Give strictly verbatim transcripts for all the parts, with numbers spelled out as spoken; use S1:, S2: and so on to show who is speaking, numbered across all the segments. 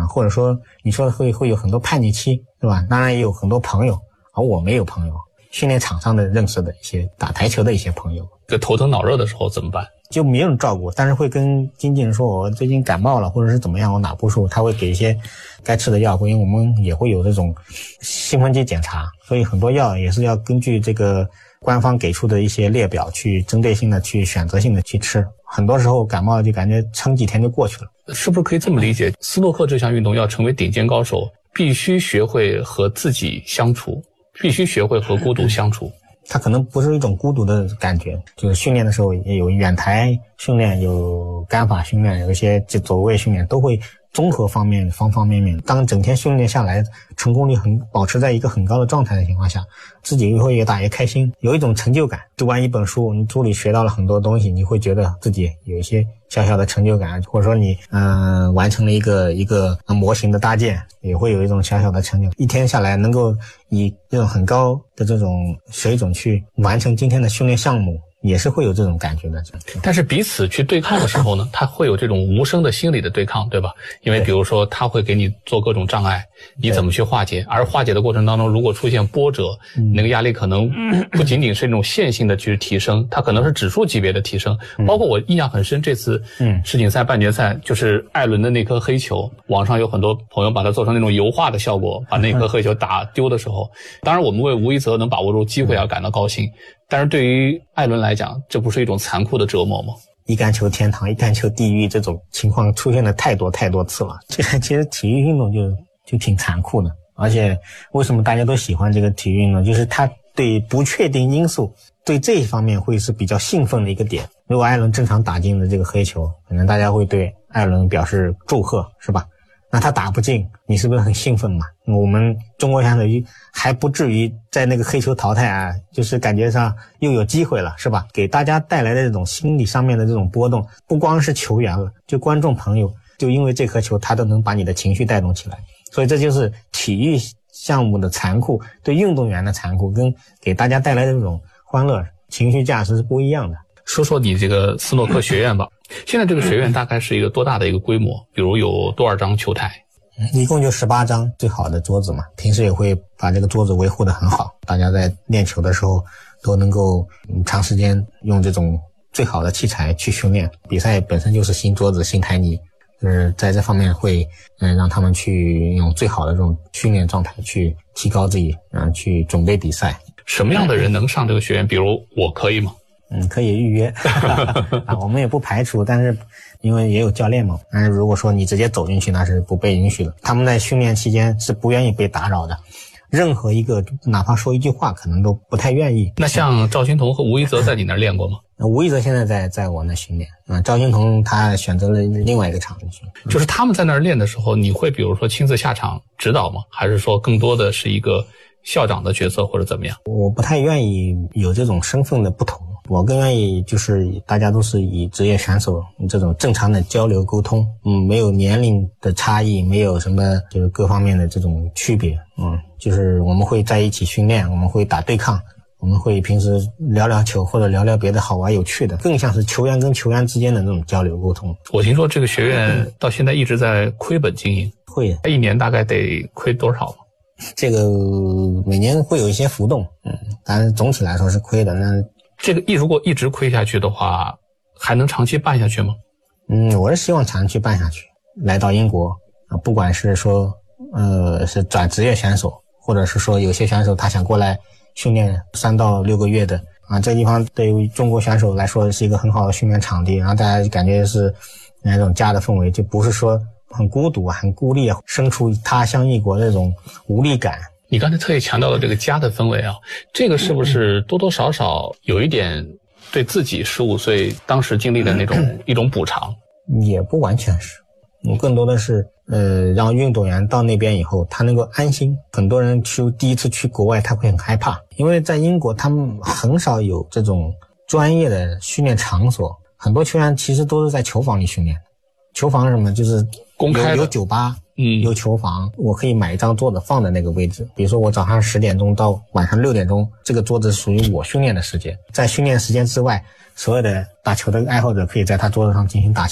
S1: 或者说你说会会有很多叛逆期，是吧？当然也有很多朋友，而我没有朋友。训练场上的认识的一些打台球的一些朋友，
S2: 这头疼脑热的时候怎么办？
S1: 就没人照顾，但是会跟经纪人说我最近感冒了，或者是怎么样，我哪不舒服，他会给一些该吃的药，因为我们也会有这种兴奋剂检查，所以很多药也是要根据这个官方给出的一些列表去针对性的去选择性的去吃。很多时候感冒就感觉撑几天就过去了。
S2: 是不是可以这么理解，斯诺克这项运动要成为顶尖高手，必须学会和自己相处，必须学会和孤独相处？
S1: 它可能不是一种孤独的感觉，就是训练的时候也有远台训练，有杆法训练，有一些走位训练，都会综合方面方方面面。当整天训练下来，成功率很保持在一个很高的状态的情况下，自己会越打越开心，有一种成就感。读完一本书，你书里学到了很多东西，你会觉得自己有一些小小的成就感，或者说你嗯、呃、完成了一个一个模型的搭建，也会有一种小小的成就。一天下来能够以这种很高的这种水准去完成今天的训练项目，也是会有这种感觉的。
S2: 但是彼此去对抗的时候呢，他会有这种无声的心理的对抗，对吧？因为比如说他会给你做各种障碍，你怎么去化解？而化解的过程当中，如果出现波折，嗯、那个压力可能不仅仅是那种线性的去提升，它可能是指数级别的提升。嗯、包括我印象很深，这次世锦赛半决赛就是艾伦的那颗黑球，网上有很多朋友把它做成那种油画的效果，把那颗黑球打丢的时候，当然我们为吴一泽能把握住机会而感到高兴。但是对于艾伦来讲，这不是一种残酷的折磨吗？
S1: 一杆球天堂，一杆球地狱，这种情况出现了太多太多次了。这个其实体育运动就就挺残酷的，而且为什么大家都喜欢这个体育运动，就是它对不确定因素，对这一方面会是比较兴奋的一个点。如果艾伦正常打进了这个黑球，可能大家会对艾伦表示祝贺，是吧？那他打不进，你是不是很兴奋嘛？我们中国选手还不至于在那个黑球淘汰啊，就是感觉上又有机会了，是吧？给大家带来的这种心理上面的这种波动，不光是球员了，就观众朋友，就因为这颗球，他都能把你的情绪带动起来。所以这就是体育项目的残酷，对运动员的残酷，跟给大家带来的这种欢乐情绪价值是不一样的。
S2: 说说你这个斯诺克学院吧。现在这个学院大概是一个多大的一个规模？比如有多少张球台？
S1: 一共就十八张最好的桌子嘛。平时也会把这个桌子维护得很好，大家在练球的时候都能够长时间用这种最好的器材去训练。比赛本身就是新桌子新台泥，就是在这方面会嗯让他们去用最好的这种训练状态去提高自己，嗯去准备比赛。
S2: 什么样的人能上这个学院？比如我可以吗？
S1: 嗯，可以预约啊，我们也不排除，但是因为也有教练嘛，但是如果说你直接走进去，那是不被允许的。他们在训练期间是不愿意被打扰的，任何一个哪怕说一句话，可能都不太愿意。
S2: 那像赵勋彤和吴一泽在你那儿练过吗？
S1: 吴一泽现在在在我那训练，嗯，赵勋彤他选择了另外一个场地去。
S2: 就是他们在那儿练的时候，你会比如说亲自下场指导吗？还是说更多的是一个校长的角色或者怎么样？
S1: 我不太愿意有这种身份的不同。我更愿意就是大家都是以职业选手这种正常的交流沟通，嗯，没有年龄的差异，没有什么就是各方面的这种区别，嗯，就是我们会在一起训练，我们会打对抗，我们会平时聊聊球或者聊聊别的好玩有趣的，更像是球员跟球员之间的这种交流沟通。
S2: 我听说这个学院到现在一直在亏本经营，
S1: 会
S2: 一年大概得亏多少？
S1: 这个每年会有一些浮动，嗯，但是总体来说是亏的。那
S2: 这个一如果一直亏下去的话，还能长期办下去吗？
S1: 嗯，我是希望长期办下去。来到英国啊，不管是说呃是转职业选手，或者是说有些选手他想过来训练三到六个月的啊，这个地方对于中国选手来说是一个很好的训练场地，然后大家感觉是那种家的氛围，就不是说很孤独啊、很孤立啊，身处他乡异国的那种无力感。
S2: 你刚才特意强调了这个家的氛围啊，这个是不是多多少少有一点对自己十五岁当时经历的那种一种补偿？
S1: 也不完全是，我更多的是呃，让运动员到那边以后他能够安心。很多人去第一次去国外他会很害怕，因为在英国他们很少有这种专业的训练场所，很多球员其实都是在球房里训练。球房是什么？就是
S2: 公开的，
S1: 有酒吧，
S2: 嗯，
S1: 有球房，我可以买一张桌子放在那个位置。比如说我早上十点钟到晚上六点钟，这个桌子属于我训练的时间。在训练时间之外，所有的打球的爱好者可以在他桌子上进行打球。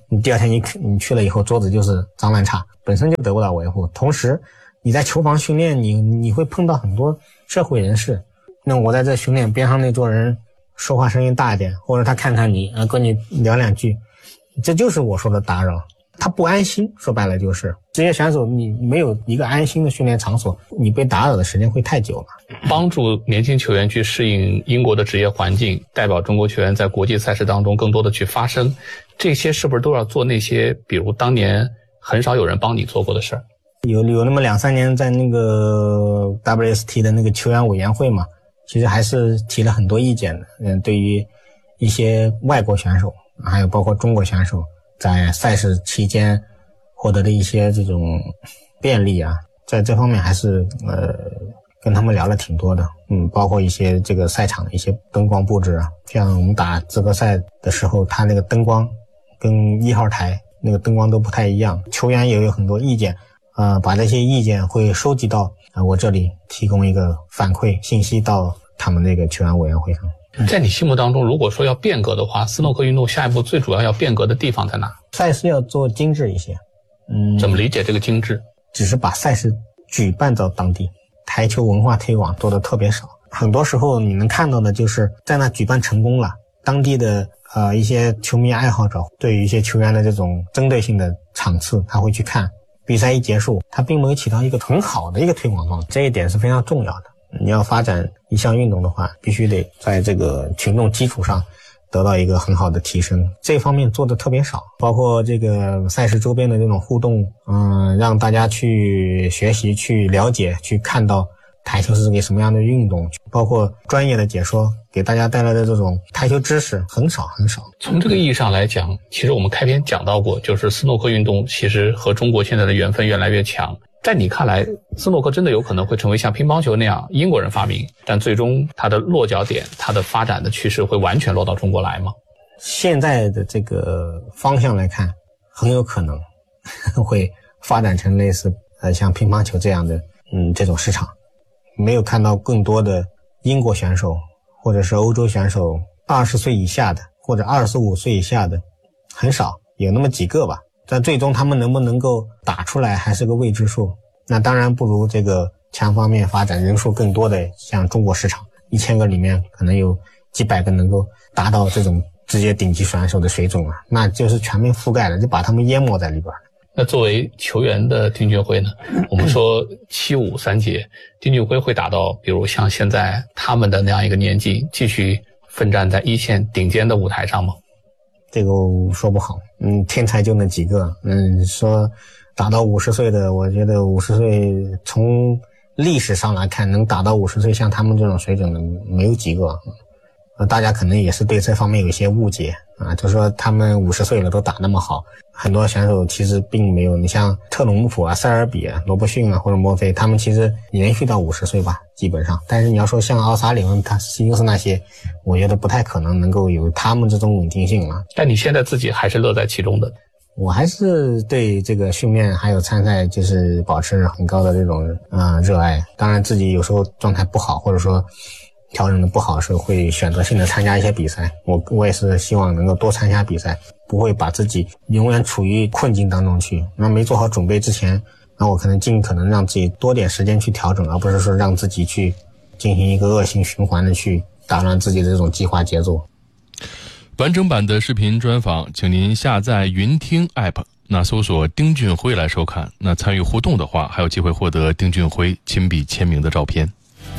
S1: 你第二天你你去了以后，桌子就是脏乱差，本身就得不到维护。同时，你在球房训练，你你会碰到很多社会人士。那我在这训练，边上那桌人说话声音大一点，或者他看看你，啊，跟你聊两句，这就是我说的打扰。他不安心，说白了就是职业选手，你没有一个安心的训练场所，你被打扰的时间会太久了。
S2: 帮助年轻球员去适应英国的职业环境，代表中国球员在国际赛事当中更多的去发声，这些是不是都要做那些比如当年很少有人帮你做过的事儿？
S1: 有有那么两三年在那个 W S T 的那个球员委员会嘛，其实还是提了很多意见的。嗯，对于一些外国选手，还有包括中国选手在赛事期间获得的一些这种便利啊，在这方面还是呃跟他们聊了挺多的。嗯，包括一些这个赛场的一些灯光布置啊，像我们打资格赛的时候，他那个灯光跟一号台那个灯光都不太一样，球员也有很多意见，呃，把这些意见会收集到呃我这里，提供一个反馈信息到他们那个球员委员会上。
S2: 在你心目当中，如果说要变革的话，斯诺克运动下一步最主要要变革的地方在哪？
S1: 赛事要做精致一些。嗯，
S2: 怎么理解这个精致？
S1: 只是把赛事举办到当地，台球文化推广做的特别少。很多时候你能看到的就是在那举办成功了，当地的呃一些球迷爱好者对于一些球员的这种针对性的场次，他会去看。比赛一结束，他并没有起到一个很好的一个推广作用，这一点是非常重要的。你要发展一项运动的话，必须得在这个群众基础上得到一个很好的提升，这方面做的特别少。包括这个赛事周边的这种互动，嗯，让大家去学习、去了解、去看到台球是个什么样的运动，包括专业的解说给大家带来的这种台球知识很少很少。
S2: 从这个意义上来讲，其实我们开篇讲到过，就是斯诺克运动其实和中国现在的缘分越来越强。在你看来，斯诺克真的有可能会成为像乒乓球那样英国人发明，但最终它的落脚点、它的发展的趋势会完全落到中国来吗？
S1: 现在的这个方向来看，很有可能会发展成类似呃像乒乓球这样的嗯这种市场。没有看到更多的英国选手或者是欧洲选手二十岁以下的或者二十五岁以下的很少，有那么几个吧。但最终他们能不能够打出来还是个未知数。那当然不如这个强方面发展人数更多的像中国市场，一千个里面可能有几百个能够达到这种直接顶级选手的水准了，那就是全面覆盖了，就把他们淹没在里边了。
S2: 那作为球员的丁俊晖呢，我们说七五三节，丁俊晖会打到比如像现在他们的那样一个年纪，继续奋战在一线顶尖的舞台上吗？
S1: 这个我说不好，嗯，天才就那几个，嗯，说打到五十岁的，我觉得五十岁从历史上来看，能打到五十岁像他们这种水准的没有几个，呃，大家可能也是对这方面有一些误解啊，就说他们五十岁了都打那么好，很多选手其实并没有，你像特鲁姆普啊、塞尔比啊、罗伯逊啊或者墨菲，他们其实延续到五十岁吧，基本上。但是你要说像奥萨里文、他西恩斯那些，我觉得不太可能能够有他们这种稳定性了。
S2: 但你现在自己还是乐在其中的？
S1: 我还是对这个训练还有参赛就是保持很高的这种呃热爱。当然自己有时候状态不好，或者说调整的不好的时候，会选择性的参加一些比赛。我我也是希望能够多参加比赛，不会把自己永远处于困境当中去。那没做好准备之前，那我可能尽可能让自己多点时间去调整，而不是说让自己去进行一个恶性循环的去打乱自己的这种计划节奏。
S3: 完整版的视频专访，请您下载云听 App， 那搜索丁俊晖来收看。那参与互动的话，还有机会获得丁俊晖亲笔签名的照片。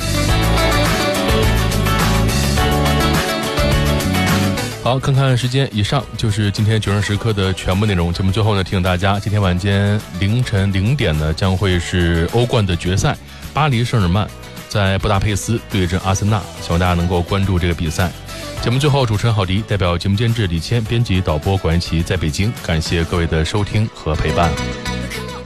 S3: 好，看看时间，以上就是今天九人时刻的全部内容。节目最后呢，提醒大家，今天晚间凌晨零点呢，将会是欧冠的决赛，巴黎圣日耳曼在布达佩斯对阵阿森纳，希望大家能够关注这个比赛。节目最后，主持人郝迪代表节目监制李谦、编辑导播管一奇在北京，感谢各位的收听和陪伴。